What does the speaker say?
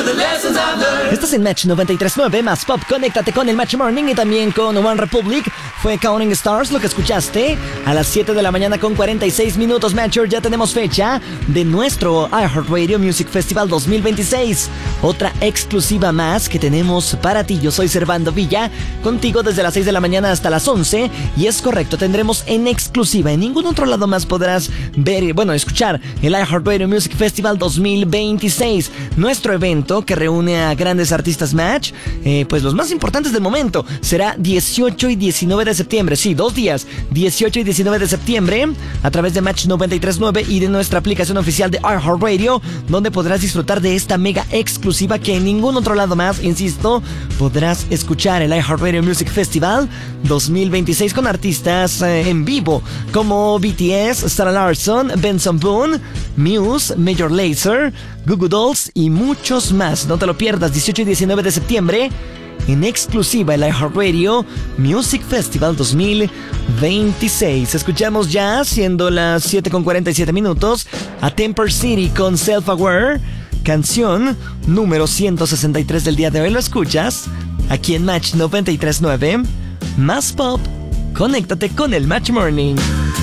Estás en Match 93.9, más pop, conéctate con el Match Morning y también con One Republic. Fue Counting Stars lo que escuchaste a las 7 de la mañana con 46 minutos. Matcher, ya tenemos fecha de nuestro iHeartRadio Music Festival 2026. Otra exclusiva más que tenemos para ti. Yo soy Servando Villa, contigo desde las 6 de la mañana hasta las 11. Y es correcto, tendremos en exclusiva, en ningún otro lado más podrás ver, escuchar el iHeartRadio Music Festival 2026. Nuestro evento que reúne a grandes artistas Match, pues los más importantes del momento. Será 18 y 19 de septiembre, sí, 2 días, 18 y 19 de septiembre, a través de Match 93.9 y de nuestra aplicación oficial de iHeartRadio, donde podrás disfrutar de esta mega exclusiva que en ningún otro lado más, insisto, podrás escuchar el iHeartRadio Music Festival 2026 con artistas en vivo como BTS, Sarah Larsson, Benson Boone, Muse, Major Lazer, Goo Goo Dolls y muchos más. No te lo pierdas, 18 y 19 de septiembre, en exclusiva el iHeartRadio Music Festival 2026. Escuchamos ya, siendo las 7:47 minutos, a Temper City con Self Aware, canción número 163 del día de hoy. Lo escuchas aquí en Match 93.9, más pop, conéctate con el Match Morning.